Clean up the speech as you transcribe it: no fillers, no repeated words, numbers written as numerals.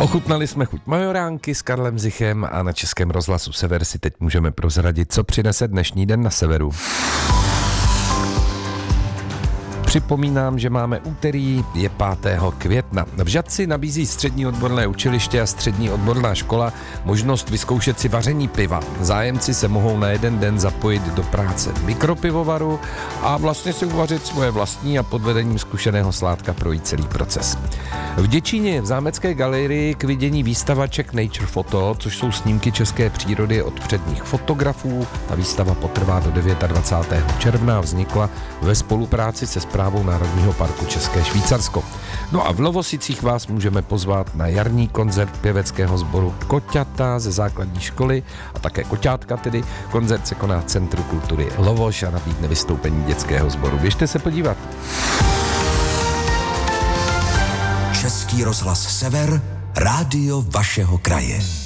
Ochutnali jsme chuť majoránky s Karlem Zichem a na Českém rozhlasu Sever si teď můžeme prozradit, co přinese dnešní den na severu. Připomínám, že máme úterý, je 5. května. V Žatci nabízí střední odborné učiliště a střední odborná škola možnost vyzkoušet si vaření piva. Zájemci se mohou na jeden den zapojit do práce mikropivovaru a vlastně si uvařit svoje vlastní a pod vedením zkušeného Sládka projít celý proces. V Děčíně v Zámecké galerii k vidění výstavaček Nature Photo, což jsou snímky české přírody od předních fotografů. Ta výstava potrvá do 29. června a vznikla ve spolupráci se Správou Národního parku České Švýcarsko. No a v Lovosicích vás můžeme pozvat na jarní koncert pěveckého sboru Koťata ze základní školy a také Koťátka tedy. Koncert se koná v Centru kultury Lovoš a nabídne vystoupení dětského sboru. Běžte se podívat. Český rozhlas Sever, rádio vašeho kraje.